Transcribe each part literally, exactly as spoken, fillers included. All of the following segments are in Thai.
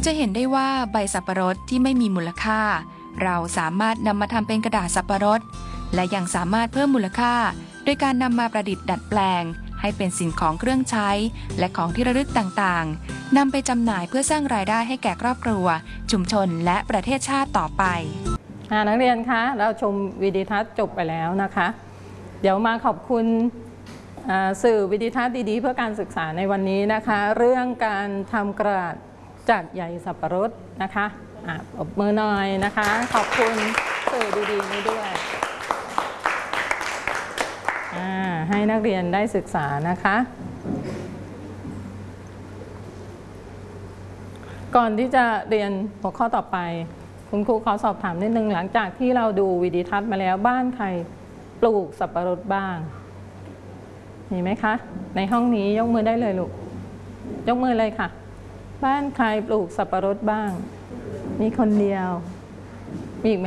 จะเห็นได้ว่าใบสับปะรดที่ไม่มีมูลค่าเราสามารถนำมาทำเป็นกระดาษสับปะรดและยังสามารถเพิ่มมูลค่าโดยการนำมาประดิษฐ์ดัดแปลงให้เป็นสิ่งของเครื่องใช้และของที่ระลึกต่างๆนำไปจำหน่ายเพื่อสร้างรายได้ให้แก่ครอบครัวชุมชนและประเทศชาติต่อไปนักเรียนคะเราชมวิดีทัศน์จบไปแล้วนะคะเดี๋ยวมาขอบคุณสื่อวิดีทัศน์ดีๆเพื่อการศึกษาในวันนี้นะคะเรื่องการทำกระดาษจากใยสับปะรดนะคะปรบมือหน่อยนะคะขอบคุณสื่อดีๆนี้ด้วยให้นักเรียนได้ศึกษานะคะก่อนที่จะเรียนหัวข้อต่อไปคุณครูขอสอบถามนิดนึงหลังจากที่เราดูวิดีทัศน์มาแล้วบ้านใครปลูกสับปะรดบ้างมีไหมคะในห้องนี้ยกมือได้เลยลูกยกมือเลยค่ะบ้านใครปลูกสับปะรดบ้างมีคนเดียวมีอีกไหม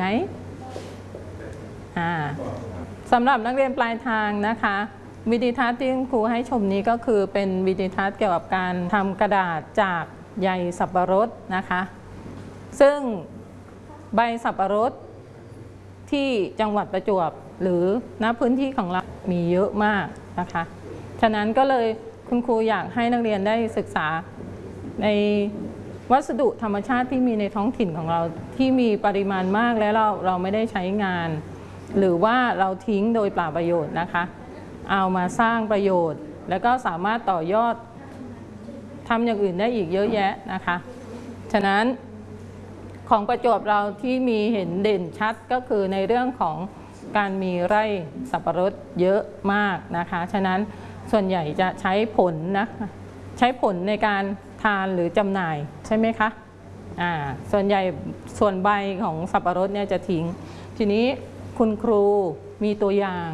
อ่าสำหรับนักเรียนปลายทางนะคะวิดีทัศน์ที่ครูให้ชมนี้ก็คือเป็นวิดีทัศน์เกี่ยวกับการทำกระดาษจากใยสับปะรดนะคะซึ่งใบสับปะรดที่จังหวัดประจวบหรือณพื้นที่ของเรามีเยอะมากนะคะฉะนั้นก็เลยคุณครูอยากให้นักเรียนได้ศึกษาในวัสดุธรรมชาติที่มีในท้องถิ่นของเราที่มีปริมาณมากและเราเราไม่ได้ใช้งานหรือว่าเราทิ้งโดยเปล่าประโยชน์นะคะเอามาสร้างประโยชน์แล้วก็สามารถต่อยอดทำอย่างอื่นได้อีกเยอะแยะนะคะฉะนั้นของประจวบเราที่มีเห็นเด่นชัดก็คือในเรื่องของการมีไร่สับปะรดเยอะมากนะคะฉะนั้นส่วนใหญ่จะใช้ผลนะใช้ผลในการทานหรือจำหน่ายใช่ไหมคะอ่าส่วนใหญ่ส่วนใบของสับปะรดเนี่ยจะทิ้งทีนี้คุณครูมีตัวอย่าง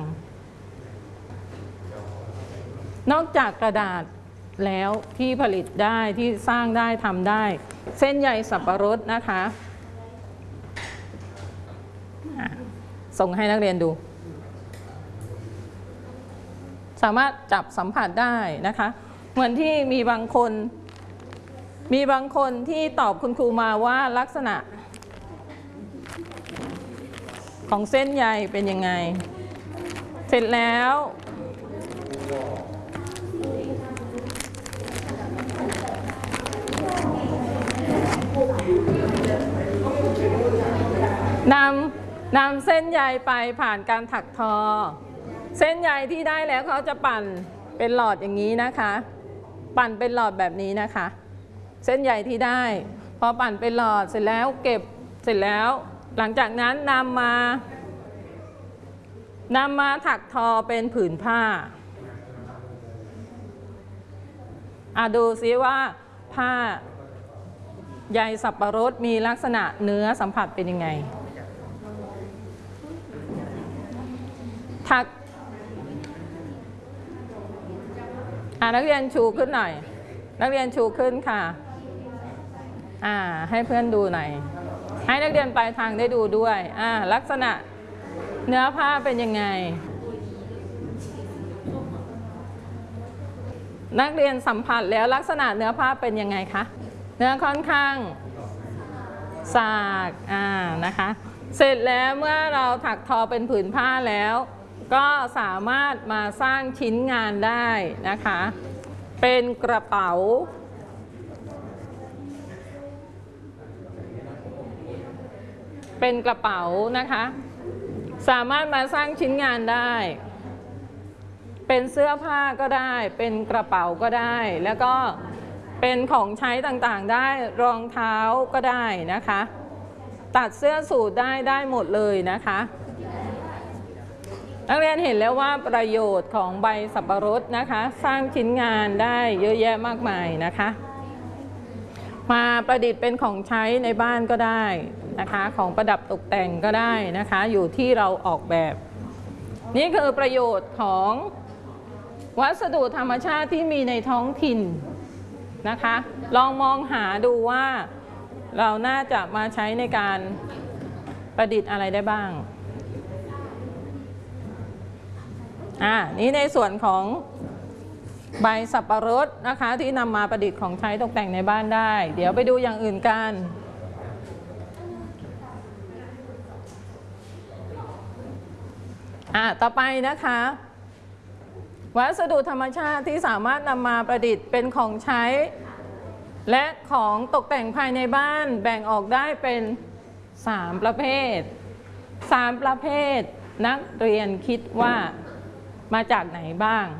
นอกจากกระดาษแล้วที่ผลิตได้ที่สร้างได้ทำได้เส้นใยสับปะรดนะคะส่งให้นักเรียนดูสามารถจับสัมผัสได้นะคะเหมือนที่มีบางคนมีบางคนที่ตอบคุณครูมาว่าลักษณะของเส้นใยเป็นยังไงเสร็จแล้วนำนำเส้นใยไปผ่านการถักทอเส้นใยที่ได้แล้วเขาจะปั่นเป็นหลอดอย่างนี้นะคะปั่นเป็นหลอดแบบนี้นะคะเส้นใยที่ได้พอปั่นเป็นหลอดเสร็จแล้วเก็บเสร็จแล้วหลังจากนั้นนำมานำมาถักทอเป็นผืนผ้าอ่ะดูซิว่าผ้าใยสับปะรดมีลักษณะเนื้อสัมผัสเป็นยังไงถักอ่ะนักเรียนชูขึ้นหน่อยนักเรียนชูขึ้นค่ะอ่าให้เพื่อนดูหน่อยให้นักเรียนปลายทางได้ดูด้วยอ่าลักษณะเนื้อผ้าเป็นยังไงนักเรียนสัมผัสแล้วลักษณะเนื้อผ้าเป็นยังไงคะเนื้อค่อนข้างสากอ่านะคะเสร็จแล้วเมื่อเราถักทอเป็นผืนผ้าแล้วก็สามารถมาสร้างชิ้นงานได้นะคะเป็นกระเป๋าเป็นกระเป๋านะคะสามารถมาสร้างชิ้นงานได้เป็นเสื้อผ้าก็ได้เป็นกระเป๋าก็ได้แล้วก็เป็นของใช้ต่างๆได้รองเท้าก็ได้นะคะตัดเสื้อสูทได้ได้หมดเลยนะคะนักเรียนเห็นแล้วว่าประโยชน์ของใบสับปะรดนะคะสร้างชิ้นงานได้เยอะแยะมากมายนะคะมาประดิษฐ์เป็นของใช้ในบ้านก็ได้นะคะของประดับตกแต่งก็ได้นะคะอยู่ที่เราออกแบบนี่คือประโยชน์ของวัสดุธรรมชาติที่มีในท้องถิ่นนะคะลองมองหาดูว่าเราน่าจะมาใช้ในการประดิษฐ์อะไรได้บ้างอ่านี่ในส่วนของใบสับปะรดนะคะที่นำมาประดิษฐ์ของใช้ตกแต่งในบ้านได้ เดี๋ยวไปดูอย่างอื่นกันอ่ะต่อไปนะคะวัสดุธรรมชาติที่สามารถนำมาประดิษฐ์เป็นของใช้และของตกแต่งภายในบ้านแบ่งออกได้เป็นสามประเภทสามประเภทนักเรียนคิดว่ามาจากไหนบ้าง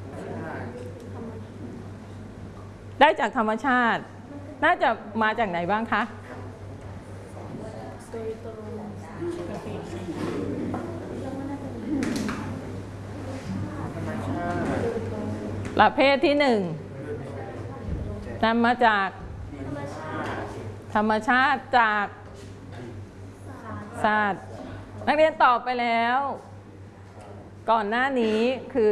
ได้จากธรรมชาติน่าจะมาจากไหนบ้างคะประเภทที่หนึ่งนำมาจากธรรมชาติจากศาสตร์นักเรียนตอบไปแล้วก่อนหน้านี้คือ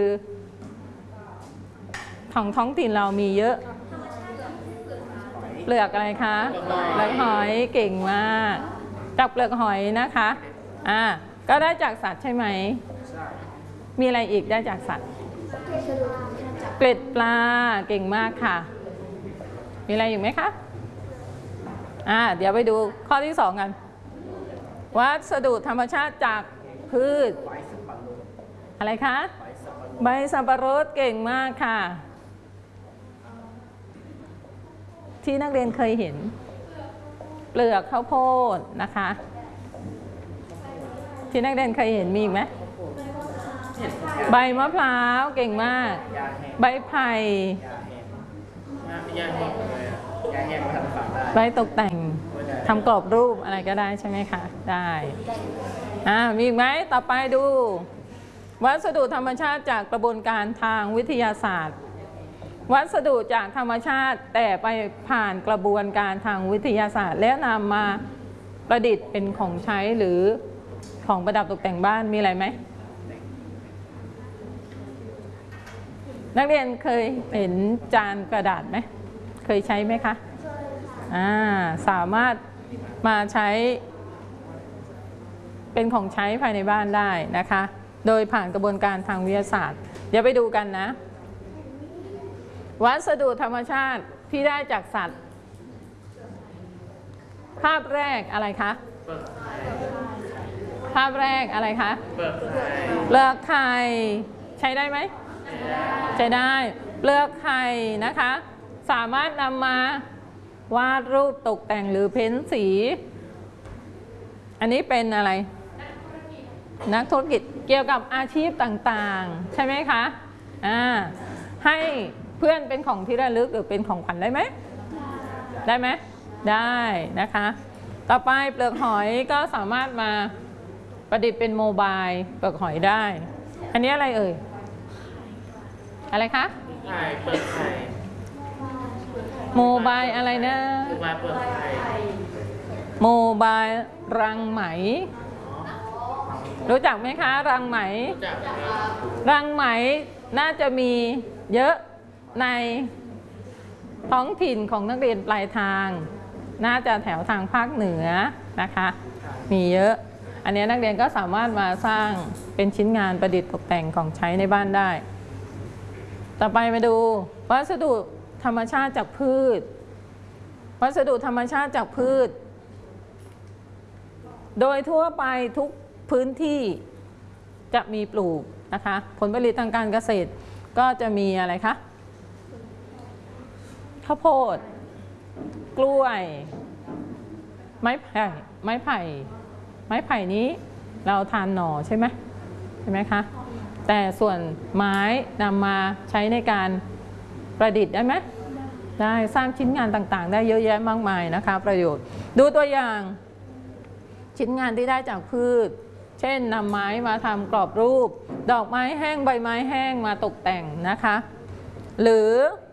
ของท้องถิ่นเรามีเยอะเปลือกอะไรคะเปลือกหอยเก่งมากจากเปลือกหอยนะคะอ่าก็ได้จากสัตว์ใช่ไหมมีอะไรอีกได้จากสัตว์เกล็ดปลาเก่งมากค่ะมีอะไรอยู่ไหมคะอ่าเดี๋ยวไปดูข้อที่สองกันวัสดุธรรมชาติจากพืชอะไรคะใบสับปะรดเก่งมากค่ะที่นักเรียนเคยเห็นเปลือกข้าวโพดนะคะที่นักเรียนเคยเห็นมีไหมใบมะพร้าวเก่งมากใบไผ่ใบตกแต่งทำกรอบรูปอะไรก็ได้ใช่ไหมคะได้อ่ามีอีกไหมต่อไปดูวัสดุธรรมชาติจากกระบวนการทางวิทยาศาสตร์วัสดุจากธรรมชาติแต่ไปผ่านกระบวนการทางวิทยาศาสตร์แล้วนำมาประดิษฐ์เป็นของใช้หรือของประดับตกแต่งบ้านมีอะไรไหมนักเรียนเคยเห็นจานกระดาษไหมเคยใช้ไหมคะอ่าสามารถมาใช้เป็นของใช้ภายในบ้านได้นะคะโดยผ่านกระบวนการทางวิทยาศาสตร์เดี๋ยวไปดูกันนะวัสดุธรรมชาติที่ได้จากสัตว์ภาพแรกอะไรคะภาพแรกอะไรคะเปลือกไข่ใช้ได้ไหมใช้ได้เปลือกไข่นะคะสามารถนำมาวาดรูปตกแต่งหรือเพ้นสีอันนี้เป็นอะไรนักธุรกิจเกี่ยวกับอาชีพต่างๆใช่ไหมคะอ่าให้เพื่อนเป็นของที่ระลึกหรือเป็นของขวัญได้ไหมได้ไหมได้นะคะต่อไปเปลือกหอยก็สามารถมาประดิษฐ์เป็นโมบายเปลือกหอยได้อันนี้อะไรเอ่ยอะไรคะไข่เปลือกไข่โมบายอะไรนะโมบายเปลือกไข่โมบายรังไหมรู้จักไหมคะรังไหมรังไหมน่าจะมีเยอะในท้องถิ่นของนักเรียนปลายทางน่าจะแถวทางภาคเหนือนะคะมีเยอะอันนี้นักเรียนก็สามารถมาสร้างเป็นชิ้นงานประดิษฐ์ตกแต่งของใช้ในบ้านได้ต่อไปมาดูวัสดุธรรมชาติจากพืชวัสดุธรรมชาติจากพืชโดยทั่วไปทุกพื้นที่จะมีปลูกนะคะผลผลิตทางการเกษตรก็จะมีอะไรคะข้าวโพดกล้วยไม้ไผ่ไม้ไผ่ไม้ไผ่นี้เราทานหน่อใช่ไหมใช่ไหมคะแต่ส่วนไม้นำมาใช้ในการประดิษฐ์ได้ไหมได้สร้างชิ้นงานต่างๆได้เยอะแยะมากมายนะคะประโยชน์ดูตัวอย่างชิ้นงานที่ได้จากพืชเช่นนำไม้มาทำกรอบรูปดอกไม้แห้งใบไม้แห้งมาตกแต่งนะคะหรือ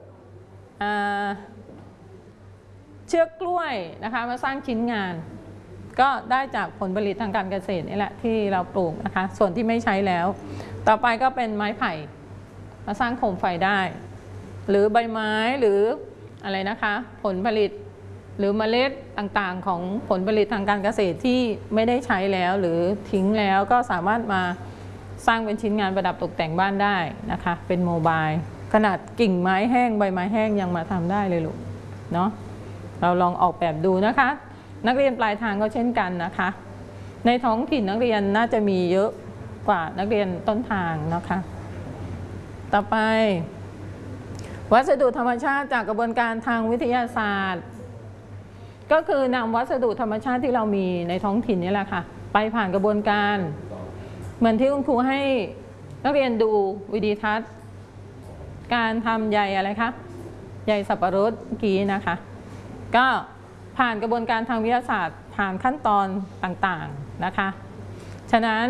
เชือกกล้วยนะคะมาสร้างชิ้นงานก็ได้จากผลผลิตทางการเกษตรนี่แหละที่เราปลูกนะคะส่วนที่ไม่ใช้แล้วต่อไปก็เป็นไม้ไผ่มาสร้างโคมไฟได้หรือใบไม้หรืออะไรนะคะผลผลิตหรือเมล็ดต่างๆของผลผลิตทางการเกษตรที่ไม่ได้ใช้แล้วหรือทิ้งแล้วก็สามารถมาสร้างเป็นชิ้นงานประดับตกแต่งบ้านได้นะคะเป็นโมบายขนาดกิ่งไม้แห้งใบไม้แห้งยังมาทำได้เลยลูกเนาะเราลองออกแบบดูนะคะนักเรียนปลายทางก็เช่นกันนะคะในท้องถิ่นนักเรียนน่าจะมีเยอะกว่านักเรียนต้นทางนะคะต่อไปวัสดุธรรมชาติจากกระบวนการทางวิทยาศาสตร์ก็คือนำวัสดุธรรมชาติที่เรามีในท้องถิ่นนี่แหละค่ะไปผ่านกระบวนการเหมือนที่คุณครูให้นักเรียนดูวิดีทัศน์การทำใยอะไรคะใยสับปะรดเมื่อกี้นะคะก็ผ่านกระบวนการทางวิทยาศาสตร์ผ่านขั้นตอนต่างๆนะคะฉะนั้น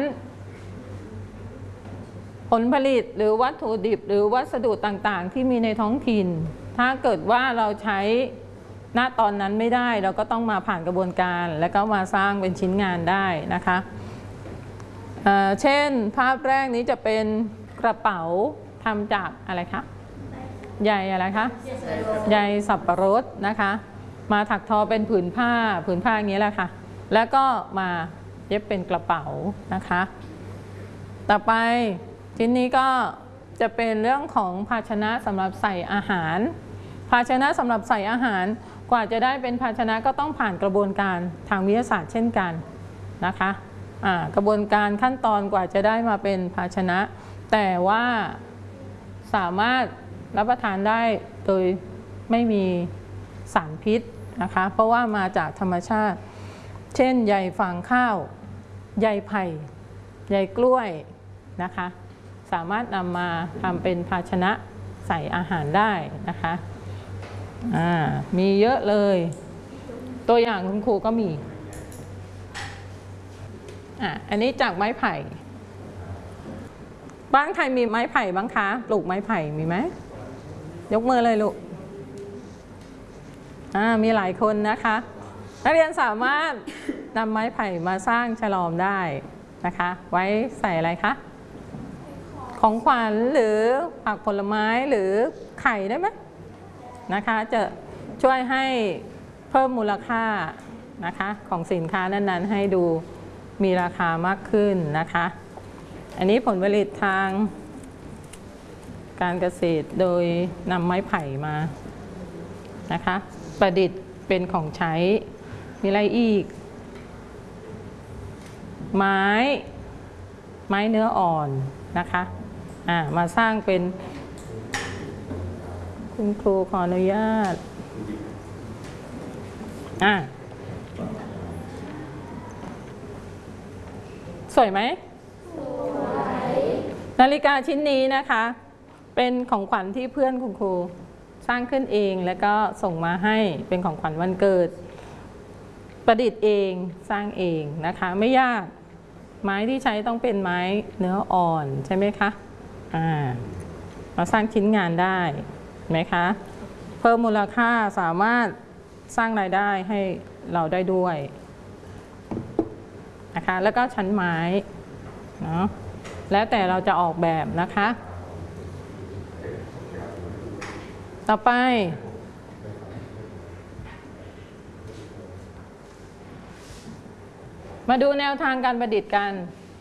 ผลผลิตหรือวัตถุดิบหรือวัสดุต่างๆที่มีในท้องถิ่นถ้าเกิดว่าเราใช้ณตอนนั้นไม่ได้เราก็ต้องมาผ่านกระบวนการแล้วก็มาสร้างเป็นชิ้นงานได้นะคะเอ่อเช่นภาพแรกนี้จะเป็นกระเป๋าทำจากอะไรคะใยอะไรคะใยสับปะรดนะคะมาถักทอเป็นผืนผ้าผืนผ้าอย่างนี้แหละค่ะแล้วก็มาเย็บเป็นกระเป๋านะคะต่อไปชิ้นนี้ก็จะเป็นเรื่องของภาชนะสำหรับใส่อาหารภาชนะสำหรับใส่อาหารกว่าจะได้เป็นภาชนะก็ต้องผ่านกระบวนการทางวิทยาศาสตร์เช่นกันนะคะอ่ากระบวนการขั้นตอนกว่าจะได้มาเป็นภาชนะแต่ว่าสามารถรับประทานได้โดยไม่มีสารพิษนะคะเพราะว่ามาจากธรรมชาติเช่นใยฟางข้าวใยไผ่ใยกล้วยนะคะสามารถนำมาทำเป็นภาชนะใส่อาหารได้นะคะอ่ามีเยอะเลยตัวอย่างคุณครูก็มีอ่ะอันนี้จากไม้ไผ่บ้านใครมีไม้ไผ่บ้างคะปลูกไม้ไผ่มีไหมยกมือเลยลูกอ่ามีหลายคนนะคะนักเรียนสามารถนำไม้ไผ่มาสร้างฉลอมได้นะคะไว้ใส่อะไรคะของขวัญหรือผักผลไม้หรือไข่ได้ไหมนะคะจะช่วยให้เพิ่มมูลค่านะคะของสินค้านั้นๆให้ดูมีราคามากขึ้นนะคะอันนี้ผลผลิตทางการเกษตรโดยนำไม้ไผ่มานะคะประดิษฐ์เป็นของใช้มีอะไรอีกไม้ไม้เนื้ออ่อนนะคะอ่ามาสร้างเป็นคุณครูขออนุญาตอ่าสวยไหมสวยนาฬิกาชิ้นนี้นะคะเป็นของขวัญที่เพื่อนคุณครูสร้างขึ้นเองแล้วก็ส่งมาให้เป็นของขวัญวันเกิดประดิษฐ์เองสร้างเองนะคะไม่ยากไม้ที่ใช้ต้องเป็นไม้เนื้ออ่อนใช่ไหมคะอ่ามาสร้างชิ้นงานได้ไหมคะเพิ่มมูลค่าสามารถสร้างรายได้ให้เราได้ด้วยนะคะแล้วก็ชั้นไม้เนาะแล้วแต่เราจะออกแบบนะคะต่อไปมาดูแนวทางการประดิษฐ์กัน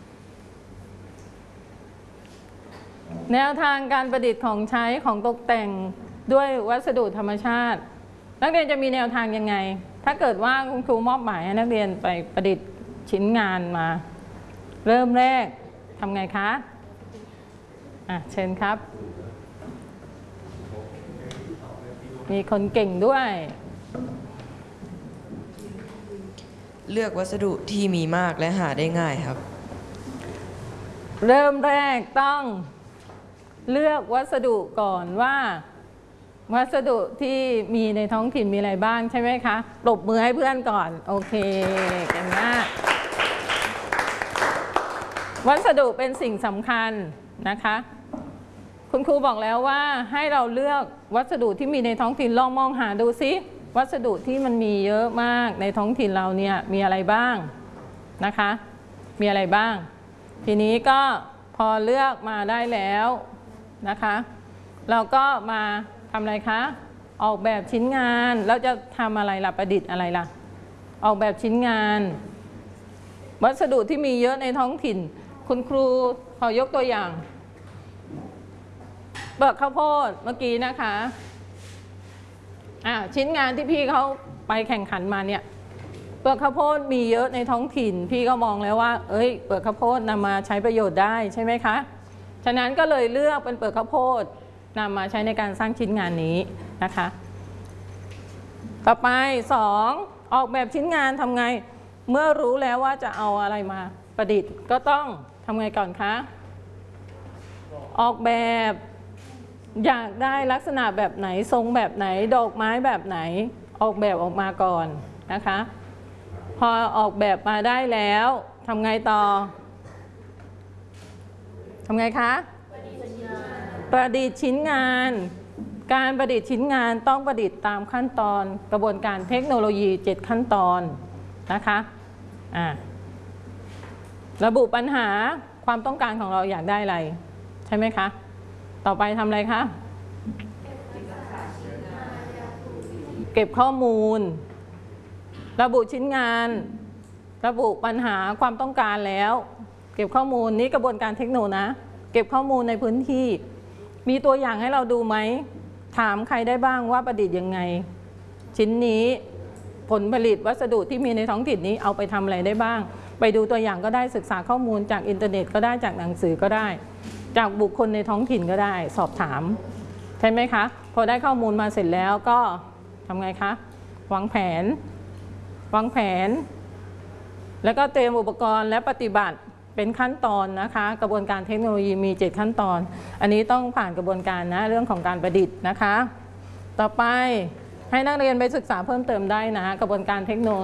แนวทางการประดิษฐ์ของใช้ของตกแต่งด้วยวัสดุธรรมชาตินักเรียนจะมีแนวทางยังไงถ้าเกิดว่าคุณครูมอบหมายให้นักเรียนไปประดิษฐ์ชิ้นงานมาเริ่มแรกทำไงคะอ่ะเชิญครับมีคนเก่งด้วยเลือกวัสดุที่มีมากและหาได้ง่ายครับเริ่มแรกต้องเลือกวัสดุก่อนว่าวัสดุที่มีในท้องถิ่นมีอะไรบ้างใช่ไหมคะปรบมือให้เพื่อนก่อนโอเคเก่งมากวัสดุเป็นสิ่งสำคัญนะคะคุณครูบอกแล้วว่าให้เราเลือกวัสดุที่มีในท้องถิ่นลองมองหาดูซิวัสดุที่มันมีเยอะมากในท้องถิ่นเราเนี่ยมีอะไรบ้างนะคะมีอะไรบ้างทีนี้ก็พอเลือกมาได้แล้วนะคะเราก็มาทำอะไรคะออกแบบชิ้นงานแล้วจะทำอะไรล่ะประดิษฐ์อะไรล่ะออกแบบชิ้นงานวัสดุที่มีเยอะในท้องถิ่นคุณครูขอยกตัวอย่างปลือกข้าวโพดเมื่อกี้นะคะอ่าชิ้นงานที่พี่เขาไปแข่งขันมาเนี่ยเปลือกข้าวโพดมีเยอะในท้องถิ่นพี่ก็มองแล้วว่าเอ้ยเปลือกข้าวโพดนำมาใช้ประโยชน์ได้ใช่ไหมคะฉะนั้นก็เลยเลือกเป็นเปลือกข้าวโพดนำมาใช้ในการสร้างชิ้นงานนี้นะคะต่อไปสองออกแบบชิ้นงานทำไงเมื่อรู้แล้วว่าจะเอาอะไรมาประดิษฐ์ก็ต้องทำไงก่อนคะออกแบบอยากได้ลักษณะแบบไหนทรงแบบไหนดอกไม้แบบไหนออกแบบออกมาก่อนนะคะพอออกแบบมาได้แล้วทำไงต่อทำไงคะประดิษฐ์ชิ้นงานการประดิษฐ์ชิ้นงานต้องประดิษฐ์ตามขั้นตอนกระบวนการเทคโนโลยีเจ็ดขั้นตอนนะคะอ่าระบุปัญหาความต้องการของเราอยากได้อะไรใช่ไหมคะต่อไปทำอะไรคะเก็บข้อมูลระบุชิ้นงานระบุปัญหาความต้องการแล้วเก็บข้อมูลนี้กระบวนการเทคโนนะเก็บข้อมูลในพื้นที่มีตัวอย่างให้เราดูไหมถามใครได้บ้างว่าประดิษฐ์ยังไงชิ้นนี้ผลผลิตวัสดุที่มีในท้องถิ่นนี้เอาไปทำอะไรได้บ้างไปดูตัวอย่างก็ได้ศึกษาข้อมูลจากอินเทอร์เน็ตก็ได้จากหนังสือก็ได้จากบุคคลในท้องถิ่นก็ได้สอบถามใช่ไหมคะพอได้ข้อมูลมาเสร็จแล้วก็ทำไงคะวางแผนวางแผนแล้วก็เตรียมอุปกรณ์และปฏิบัติเป็นขั้นตอนนะคะกระบวนการเทคโนโลยีมีเจ็ดขั้นตอนอันนี้ต้องผ่านกระบวนการนะเรื่องของการประดิษฐ์นะคะต่อไปให้นักเรียนไปศึกษาเพิ่มเติมได้นะกระบวนการเทคโน